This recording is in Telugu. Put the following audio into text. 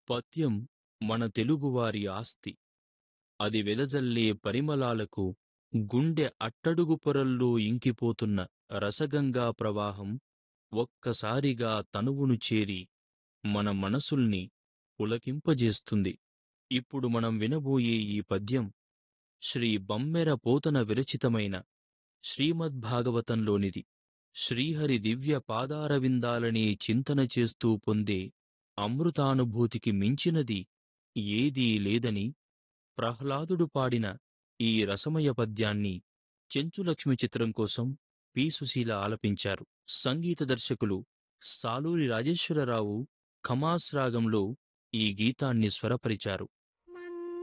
పద్యం మన తెలుగువారి ఆస్తి. అది వెదజల్లే పరిమళాలకు గుండె అట్టడుగు పొరల్లో ఇంకిపోతున్న రసగంగా ప్రవాహం ఒక్కసారిగా తనువును చేరి మన మనసుల్ని పులకింపజేస్తుంది. ఇప్పుడు మనం వినబోయే ఈ పద్యం శ్రీ బమ్మెర పోతన విరచితమైన శ్రీమద్భాగవతంలోనిది. శ్రీహరి దివ్య పాదారవిందాలనే చింతన చేస్తూ పొందే అమృతానుభూతికి మించినది ఏదీ లేదని ప్రహ్లాదుడు పాడిన ఈ రసమయ పద్యాన్ని చెంచులక్ష్మి చిత్రం కోసం పి. సుశీల ఆలపించారు. సంగీత దర్శకులు సాలూరి రాజేశ్వరరావు ఖమాస్ రాగంలో ఈ గీతాన్ని స్వరపరిచారు.